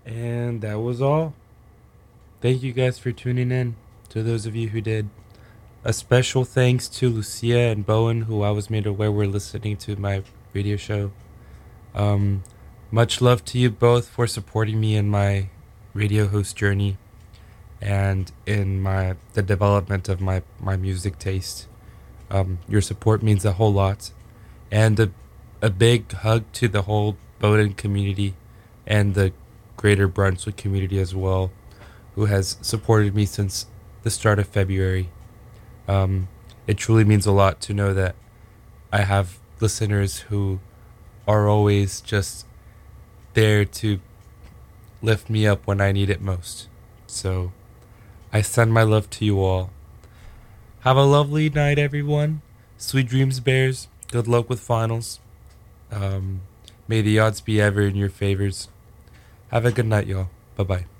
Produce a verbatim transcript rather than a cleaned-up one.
And that was all. Thank you guys for tuning in. To those of you who did, a special thanks to Lucia and Bowen, who I was made aware were listening to my radio show. Um, much love to you both for supporting me in my radio host journey and in my the development of my, my music taste. Um, your support means a whole lot. And a, a big hug to the whole Bowdoin community and the greater Brunswick community as well, who has supported me since the start of February. Um, it truly means a lot to know that I have listeners who are always just there to lift me up when I need it most. So I send my love to you all. Have a lovely night, everyone. Sweet dreams, Bears. Good luck with finals. Um, may the odds be ever in your favors. Have a good night, y'all. Bye bye.